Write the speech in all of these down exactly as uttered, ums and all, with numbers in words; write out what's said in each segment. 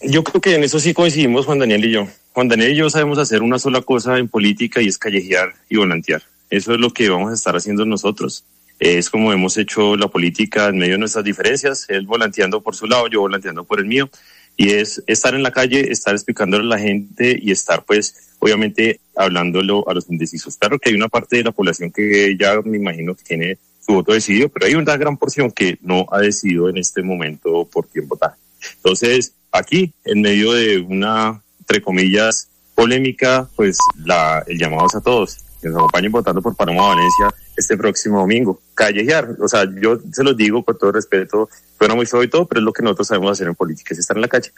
Yo creo que en eso sí coincidimos Juan Daniel y yo. Juan Daniel y yo sabemos hacer una sola cosa en política y es callejear y volantear. Eso es lo que vamos a estar haciendo nosotros. Es como hemos hecho la política en medio de nuestras diferencias, él volanteando por su lado, yo volanteando por el mío. Y es estar en la calle, estar explicándole a la gente y estar, pues, obviamente, hablándolo a los indecisos. Claro que hay una parte de la población que ya me imagino que tiene su voto decidido, pero hay una gran porción que no ha decidido en este momento por quién votar. Entonces, aquí, en medio de una, entre comillas, polémica, pues la, el llamado es a todos, que nos acompañen votando por Paloma Valencia este próximo domingo. Callejear, o sea, yo se los digo con todo respeto, suena muy feo y todo, pero es lo que nosotros sabemos hacer en política, es estar en la calle.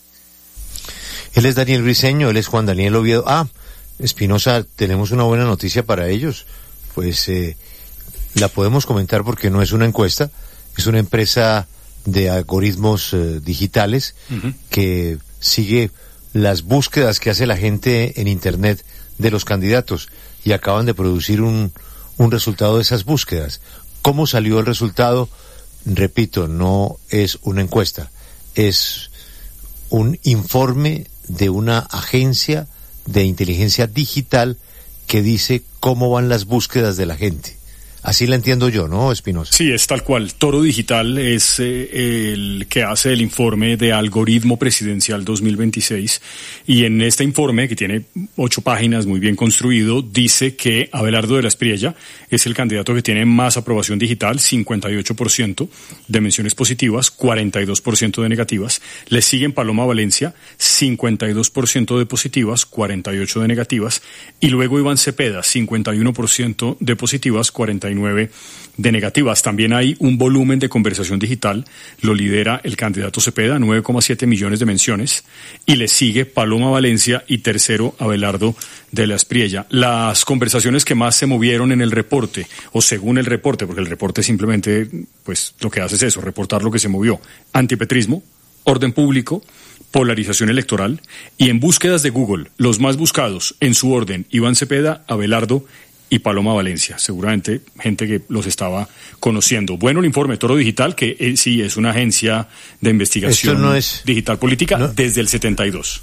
Él es Daniel Briceño, él es Juan Daniel Oviedo. Ah, Espinosa, tenemos una buena noticia para ellos, pues eh, la podemos comentar porque no es una encuesta, es una empresa de algoritmos eh, digitales uh-huh. que sigue las búsquedas que hace la gente en internet de los candidatos y acaban de producir un, un resultado de esas búsquedas. ¿Cómo salió el resultado? Repito, no es una encuesta, es un informe de una agencia de inteligencia digital que dice cómo van las búsquedas de la gente. Así la entiendo yo, ¿no, Espinosa? Sí, es tal cual. Toro Digital es eh, el que hace el informe de Algoritmo Presidencial dos mil veintiséis y en este informe, que tiene ocho páginas, muy bien construido, dice que Abelardo de la Espriella es el candidato que tiene más aprobación digital, cincuenta y ocho por ciento de menciones positivas, cuarenta y dos por ciento de negativas. Le siguen Paloma Valencia, cincuenta y dos por ciento de positivas, cuarenta y ocho por ciento de negativas. Y luego Iván Cepeda, cincuenta y uno por ciento de positivas, cuarenta y nueve por ciento de negativas. También hay un volumen de conversación digital, lo lidera el candidato Cepeda, nueve coma siete millones de menciones, y le sigue Paloma Valencia y tercero Abelardo de la Espriella. Las conversaciones que más se movieron en el reporte, o según el reporte, porque el reporte simplemente, pues lo que hace es eso, reportar lo que se movió: antipetrismo, orden público, polarización electoral, y en búsquedas de Google, los más buscados en su orden: Iván Cepeda, Abelardo y Paloma Valencia, seguramente gente que los estaba conociendo. Bueno, el informe Toro Digital, que eh, sí es una agencia de investigación no es, digital política no, desde el setenta y dos.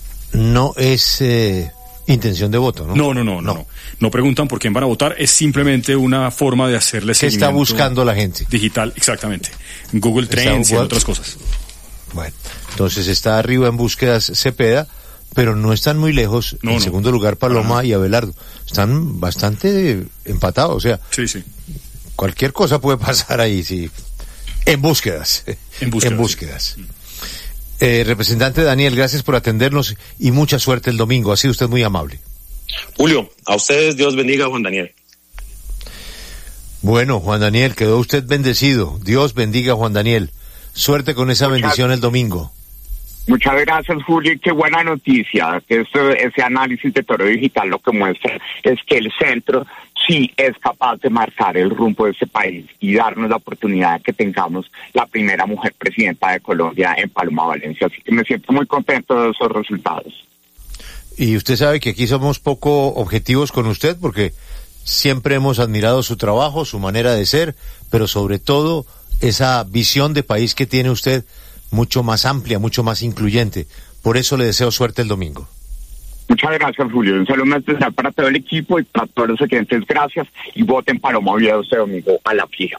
No es eh, intención de voto, ¿no? No, no, no, no, no. No preguntan por quién van a votar, es simplemente una forma de hacerle seguimiento. ¿Qué está buscando la gente? Digital, exactamente. Google Trends y otras cosas. Bueno, entonces está arriba en búsquedas Cepeda, pero no están muy lejos. No, en no. segundo lugar Paloma Ajá. y Abelardo. Están bastante empatados, o sea, sí, sí. cualquier cosa puede pasar ahí, sí. En búsquedas. En búsquedas. En búsquedas. Sí. Eh, representante Daniel, gracias por atendernos y mucha suerte el domingo. Ha sido usted muy amable. Julio, a ustedes Dios bendiga, Juan Daniel. Bueno, Juan Daniel, quedó usted bendecido. Dios bendiga a Juan Daniel. Suerte con esa Muchas bendición el domingo. Muchas gracias, Julio, y qué buena noticia. Este, ese análisis de Toro Digital lo que muestra es que el centro sí es capaz de marcar el rumbo de este país y darnos la oportunidad de que tengamos la primera mujer presidenta de Colombia en Paloma Valencia. Así que me siento muy contento de esos resultados. Y usted sabe que aquí somos poco objetivos con usted porque siempre hemos admirado su trabajo, su manera de ser, pero sobre todo esa visión de país que tiene usted, mucho más amplia, mucho más incluyente. Por eso le deseo suerte el domingo. Muchas gracias, Julio. Un saludo especial para todo el equipo y para todos los oyentes. Gracias y voten Paloma Oviedo este domingo a la fija.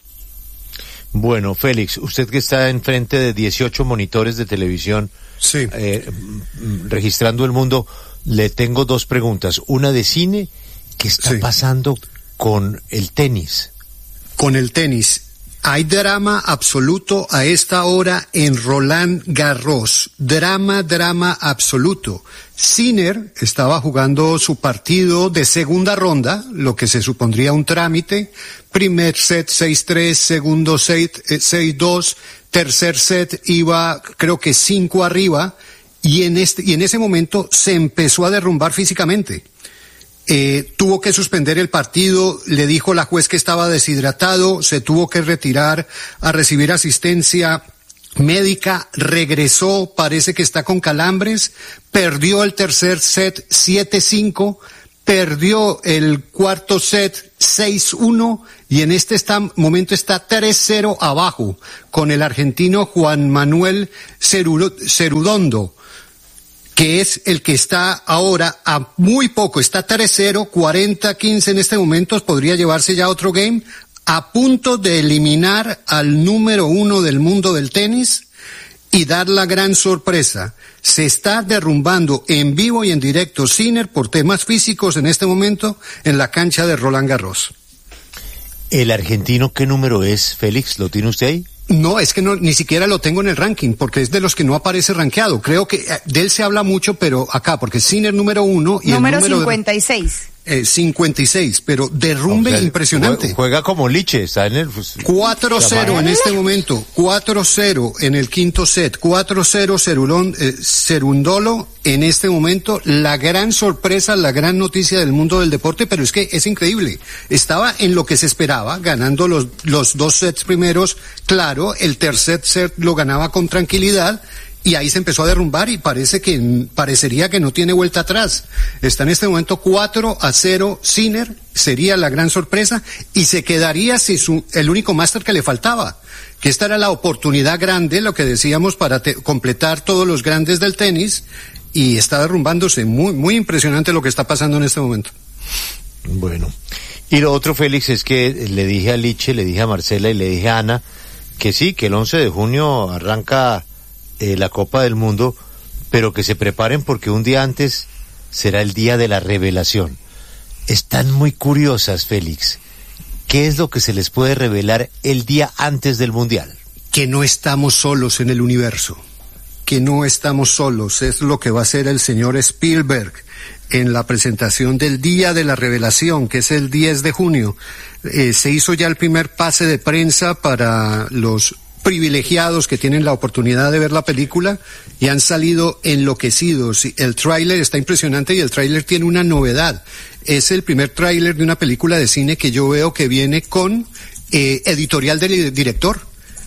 Bueno, Félix, usted que está enfrente de dieciocho monitores de televisión, sí. eh, registrando el mundo, le tengo dos preguntas. Una de cine, ¿qué está sí. pasando con el tenis? Con el tenis. Hay drama absoluto a esta hora en Roland Garros. Drama, drama absoluto. Sinner estaba jugando su partido de segunda ronda, lo que se supondría un trámite. Primer set seis tres, segundo set seis dos, tercer set iba creo que cinco arriba y en este y en ese momento se empezó a derrumbar físicamente. Eh, tuvo que suspender el partido, le dijo la juez que estaba deshidratado, se tuvo que retirar a recibir asistencia médica, regresó, parece que está con calambres, perdió el tercer set siete cinco, perdió el cuarto set seis uno y en este está, momento está tres cero abajo, con el argentino Juan Manuel Cerudondo, que es el que está ahora a muy poco, está tres cero, cuarenta quince en este momento, podría llevarse ya otro game, a punto de eliminar al número uno del mundo del tenis y dar la gran sorpresa. Se está derrumbando en vivo y en directo Sinner por temas físicos en este momento en la cancha de Roland Garros. ¿El argentino qué número es, Félix? ¿Lo tiene usted ahí? No, es que no, ni siquiera lo tengo en el ranking, porque es de los que no aparece rankeado. Creo que de él se habla mucho, pero acá, porque Sinner número uno y número el número cincuenta y seis. Eh, cincuenta y seis, pero derrumbe o sea, impresionante. Juega, juega como Liche, está en el... Pues, cuatro cero en este momento, cuatro cero en el quinto set, cuatro cero Cerulón, eh, Cerundolo en este momento, la gran sorpresa, la gran noticia del mundo del deporte, pero es que es increíble. Estaba en lo que se esperaba, ganando los, los dos sets primeros, claro, el tercer set lo ganaba con tranquilidad, y ahí se empezó a derrumbar y parece que, parecería que no tiene vuelta atrás. Está en este momento cuatro a cero Sinner, sería la gran sorpresa, y se quedaría sin su, el único máster que le faltaba, que esta era la oportunidad grande, lo que decíamos, para te, completar todos los grandes del tenis, y está derrumbándose. Muy, muy impresionante lo que está pasando en este momento. Bueno. Y lo otro, Félix, es que le dije a Liche, le dije a Marcela y le dije a Ana, que sí, que el once de junio arranca Eh, la Copa del Mundo, pero que se preparen porque un día antes será el día de la revelación. Están muy curiosas, Félix. ¿Qué es lo que se les puede revelar el día antes del Mundial? Que no estamos solos en el universo, que no estamos solos, es lo que va a hacer el señor Spielberg en la presentación del Día de la Revelación, que es el diez de junio. Eh, se hizo ya el primer pase de prensa para los privilegiados que tienen la oportunidad de ver la película y han salido enloquecidos. El tráiler está impresionante y el tráiler tiene una novedad. Es el primer tráiler de una película de cine que yo veo que viene con eh, editorial del director.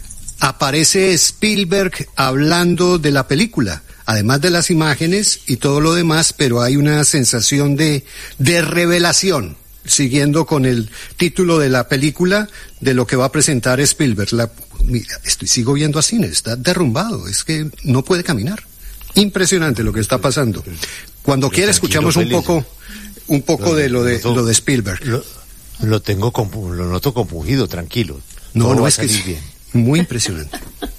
Aparece Spielberg hablando de la película, además de las imágenes y todo lo demás, pero hay una sensación de, de revelación, siguiendo con el título de la película, de lo que va a presentar Spielberg. La, mira, estoy, sigo viendo a cine, está derrumbado, es que no puede caminar. Impresionante lo que está pasando. Cuando quiera escuchamos un poco, un poco de lo de lo de Spielberg. Lo, lo tengo compu, lo noto compungido, tranquilo. No, no, es que es bien. Muy impresionante.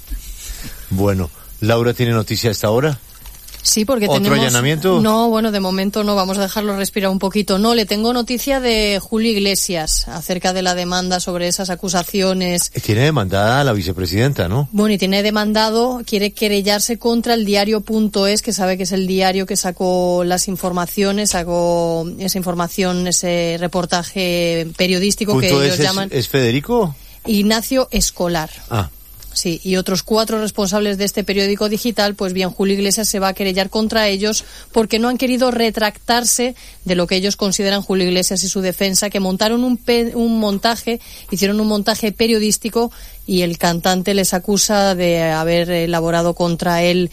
Bueno, Laura tiene noticia a esta hora. Sí, porque ¿Otro tenemos... allanamiento? No, bueno, de momento no, vamos a dejarlo respirar un poquito. No, le tengo noticia de Julio Iglesias acerca de la demanda sobre esas acusaciones. Tiene demandada a la vicepresidenta, ¿no? Bueno, y tiene demandado, quiere querellarse contra el diario punto es, que sabe que es el diario que sacó las informaciones, sacó esa información, ese reportaje periodístico que ellos es, llaman... ¿Es Federico? Ignacio Escolar. Ah. Sí, y otros cuatro responsables de este periódico digital, pues bien, Julio Iglesias se va a querellar contra ellos porque no han querido retractarse de lo que ellos consideran, Julio Iglesias y su defensa, que montaron un, pe- un montaje, hicieron un montaje periodístico y el cantante les acusa de haber elaborado contra él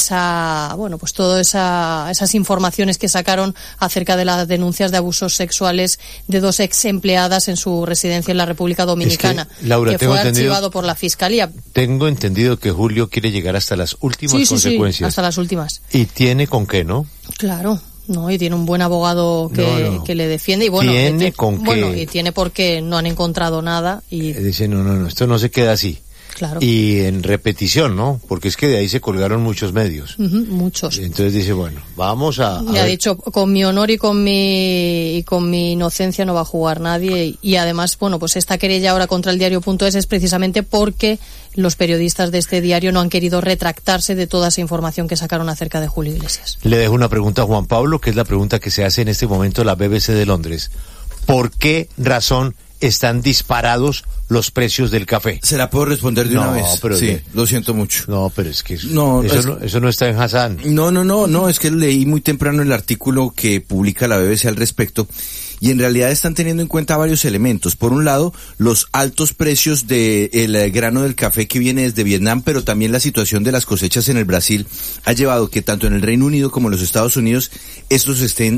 esa, bueno, pues todas esa, esas informaciones que sacaron acerca de las denuncias de abusos sexuales de dos ex empleadas en su residencia en la República Dominicana, es que, Laura, que tengo fue entendido, archivado por la Fiscalía. Tengo entendido que Julio quiere llegar hasta las últimas sí, sí, consecuencias. Sí, hasta las últimas. Y tiene con qué, ¿no? Claro. No, y tiene un buen abogado que, no, no. que le defiende y bueno, tiene y, con bueno, qué. y tiene porque no han encontrado nada y dice no, no, no, esto no se queda así. Claro. Y en repetición, ¿no? Porque es que de ahí se colgaron muchos medios. Uh-huh, muchos. Entonces dice, bueno, vamos a... a y ha ver. dicho, con mi honor y con mi y con mi inocencia no va a jugar nadie. Y, y además, bueno, pues esta querella ahora contra el diario punto es es precisamente porque los periodistas de este diario no han querido retractarse de toda esa información que sacaron acerca de Julio Iglesias. Le dejo una pregunta a Juan Pablo, que es la pregunta que se hace en este momento la B B C de Londres. ¿Por qué razón están disparados los precios del café? Se la puedo responder de no, una vez. Pero sí, de... lo siento mucho. No, pero es que eso no, eso, es... no, eso no está en Hassan. No, no, no, no, es que leí muy temprano el artículo que publica la B B C al respecto y en realidad están teniendo en cuenta varios elementos. Por un lado, los altos precios del grano del café que viene desde Vietnam, pero también la situación de las cosechas en el Brasil ha llevado que tanto en el Reino Unido como en los Estados Unidos estos estén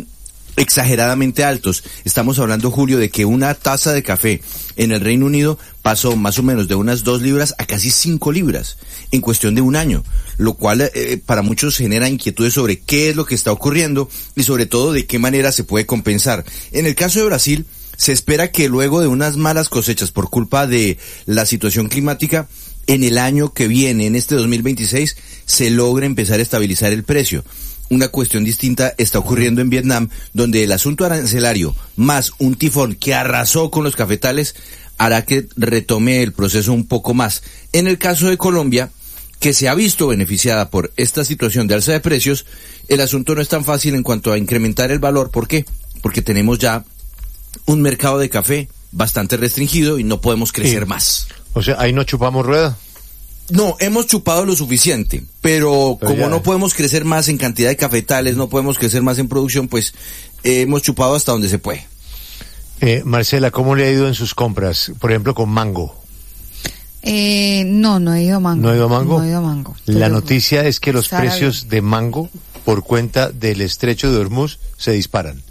exageradamente altos. Estamos hablando, Julio, de que una taza de café en el Reino Unido pasó más o menos de unas dos libras a casi cinco libras en cuestión de un año, lo cual eh, para muchos genera inquietudes sobre qué es lo que está ocurriendo y sobre todo de qué manera se puede compensar. En el caso de Brasil, se espera que luego de unas malas cosechas por culpa de la situación climática, en el año que viene, en este dos mil veintiséis, se logre empezar a estabilizar el precio. Una cuestión distinta está ocurriendo en Vietnam, donde el asunto arancelario más un tifón que arrasó con los cafetales hará que retome el proceso un poco más. En el caso de Colombia, que se ha visto beneficiada por esta situación de alza de precios, el asunto no es tan fácil en cuanto a incrementar el valor. ¿Por qué? Porque tenemos ya un mercado de café bastante restringido y no podemos crecer sí. más. O sea, ahí no chupamos rueda. No, hemos chupado lo suficiente, pero, pero como ya. no podemos crecer más en cantidad de cafetales, no podemos crecer más en producción, pues eh, hemos chupado hasta donde se puede. Eh, Marcela, ¿cómo le ha ido en sus compras? Por ejemplo, con mango. Eh, no, no he ido a mango. ¿No he ido a mango? No he ido a mango. La noticia es que los Sabe precios bien. de mango, por cuenta del estrecho de Hormuz, se disparan.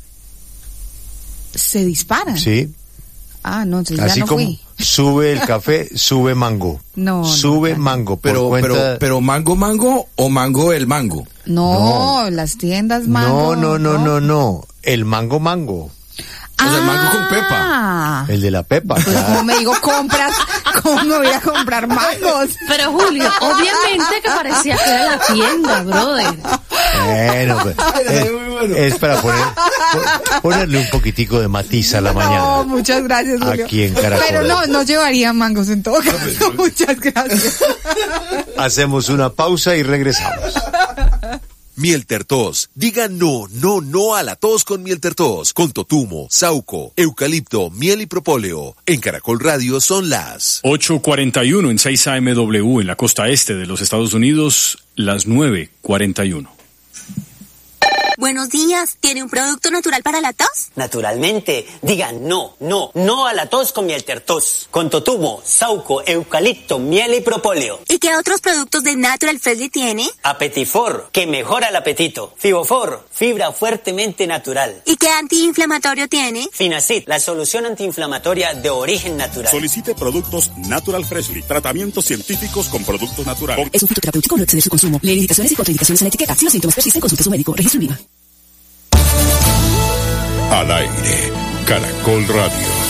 ¿Se disparan? Sí. Ah, no, entonces Así ya no como fui. Sube el café, sube mango. No, Sube no, mango. Por pero, cuenta... pero, pero mango, mango o mango el mango. No, no. las tiendas mango. No, no, no, no, no. El mango, mango. O sea, el mango con pepa. El de la pepa. Pues claro. como me digo compras, ¿cómo me voy a comprar mangos? Pero Julio, obviamente que parecía que era la tienda, brother. Bueno, pues, es, bueno. es para poner, ponerle un poquitico de matiz a la mañana. No, muchas gracias, Julio. Aquí en Caracol. Pero no, no llevaría mangos en todo caso. Muchas gracias. Hacemos una pausa y regresamos. Miel Tertos. Diga no, no, no a la tos con Miel Tertos. Con totumo, sauco, eucalipto, miel y propóleo. En Caracol Radio son las ocho cuarenta y uno en seis A M W en la costa este de los Estados Unidos, las nueve cuarenta y uno. Buenos días, ¿tiene un producto natural para la tos? Naturalmente, diga no, no, no a la tos con Miel Tertos. Con totumo, sauco, eucalipto, miel y propóleo. ¿Y qué otros productos de Natural Freshly tiene? Apetifor, que mejora el apetito. Fibofor, fibra fuertemente natural. ¿Y qué antiinflamatorio tiene? Finacid, la solución antiinflamatoria de origen natural. Solicite productos Natural Freshly, tratamientos científicos con productos naturales. Es un fitoterapéutico, no excede su consumo. Lee indicaciones y contraindicaciones en la etiqueta. Si los síntomas persisten, consulte a su médico. Registro IVA. Al aire, Caracol Radio.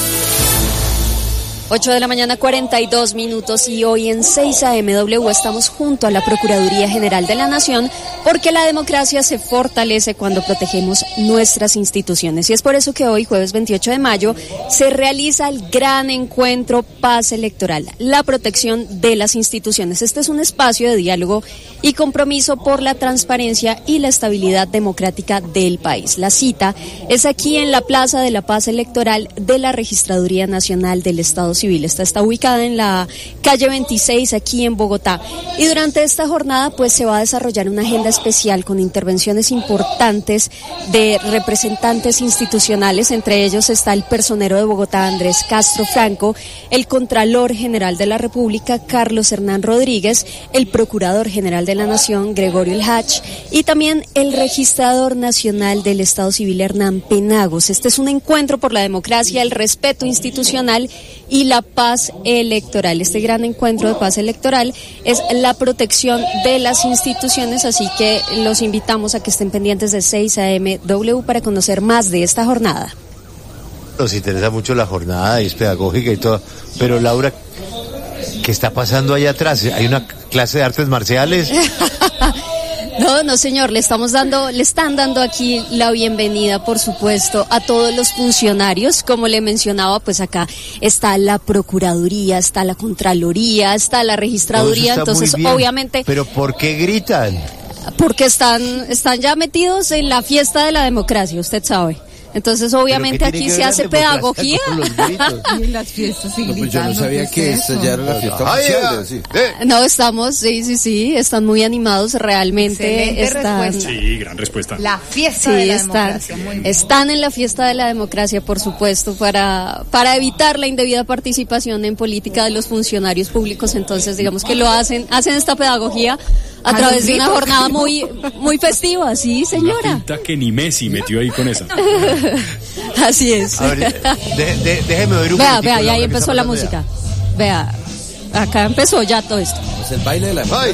ocho de la mañana, cuarenta y dos minutos, y hoy en seis A M W estamos junto a la Procuraduría General de la Nación porque la democracia se fortalece cuando protegemos nuestras instituciones. Y es por eso que hoy, jueves veintiocho de mayo, se realiza el gran encuentro Paz Electoral, la protección de las instituciones. Este es un espacio de diálogo y compromiso por la transparencia y la estabilidad democrática del país. La cita es aquí en la Plaza de la Paz Electoral de la Registraduría Nacional del Estado Civil. Esta está ubicada en la calle veintiséis, aquí en Bogotá. Y durante esta jornada pues se va a desarrollar una agenda especial con intervenciones importantes de representantes institucionales. Entre ellos está el personero de Bogotá, Andrés Castro Franco, el Contralor General de la República, Carlos Hernán Rodríguez, el Procurador General de la Nación, Gregorio El Hach, y también el Registrador Nacional del Estado Civil, Hernán Penagos. Este es un encuentro por la democracia, el respeto institucional y la paz electoral. Este gran encuentro de paz electoral es la protección de las instituciones, así que los invitamos a que estén pendientes de seis A M W para conocer más de esta jornada. Nos interesa mucho la jornada y es pedagógica y todo, pero Laura, ¿qué está pasando allá atrás? ¿Hay una clase de artes marciales? No, no señor, le estamos dando, le están dando aquí la bienvenida, por supuesto, a todos los funcionarios. Como le mencionaba, pues acá está la Procuraduría, está la Contraloría, está la Registraduría, entonces obviamente... ¿Pero por qué gritan? Porque están, están ya metidos en la fiesta de la democracia, usted sabe. Entonces, obviamente, aquí se hace pedagogía. Y en las fiestas, sí, no, pues yo no sabía que esta ya era la fiesta Ay, oficial. Sí. No, estamos, sí, sí, sí, están muy animados, realmente. Están, sí, gran respuesta. La fiesta sí, de la están, democracia. Muy bien. Están en la fiesta de la democracia, por supuesto, para, para evitar la indebida participación en política de los funcionarios públicos. Entonces, digamos que lo hacen, hacen esta pedagogía a través de una jornada muy muy festiva, sí, señora. Una pinta que ni Messi metió ahí con esa. Así es. A ver, de, de, déjeme oír un Vea, vea, y ahí empezó la música. Vea, acá empezó ya todo esto. Es el baile de la música.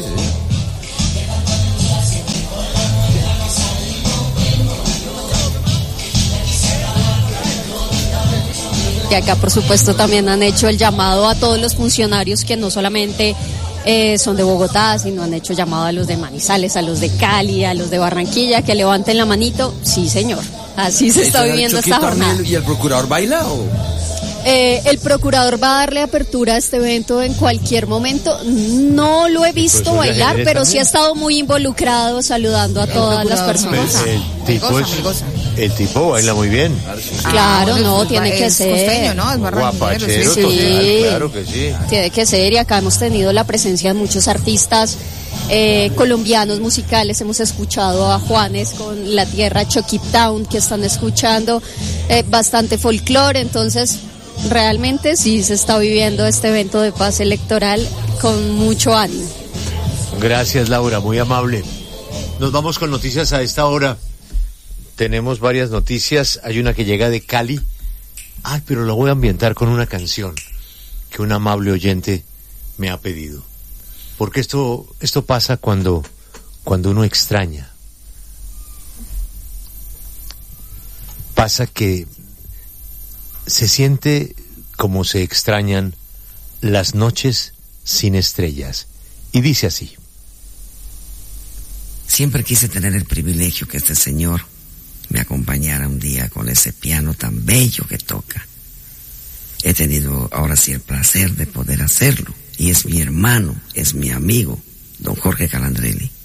Y acá, por supuesto, también han hecho el llamado a todos los funcionarios que no solamente eh, son de Bogotá, sino han hecho llamado a los de Manizales, a los de Cali, a los de Barranquilla, que levanten la manito. Sí, señor. Así se está viviendo esta jornada. ¿Y el procurador baila o...? Eh, el procurador va a darle apertura a este evento en cualquier momento. No lo he visto pues bailar, pero también sí ha estado muy involucrado saludando a todas las personas. El, el, tipo es, el tipo baila muy bien. Claro, ah, no, tiene es que ser. Costeño, ¿no? Es guapachero, sí. Total, claro que sí. Tiene que ser, y acá hemos tenido la presencia de muchos artistas eh, colombianos musicales. Hemos escuchado a Juanes con La Tierra Chucky Town, que están escuchando eh, bastante folclore, entonces realmente sí se está viviendo este evento de paz electoral con mucho ánimo. Gracias, Laura, muy amable. Nos vamos con noticias a esta hora. Tenemos varias noticias. Hay una que llega de Cali. Ay, pero la voy a ambientar con una canción que un amable oyente me ha pedido. Porque esto, esto pasa cuando, cuando uno extraña. Pasa que se siente como se extrañan las noches sin estrellas. Y dice así. Siempre quise tener el privilegio que este señor me acompañara un día con ese piano tan bello que toca. He tenido ahora sí el placer de poder hacerlo. Y es mi hermano, es mi amigo, don Jorge Calandrelli.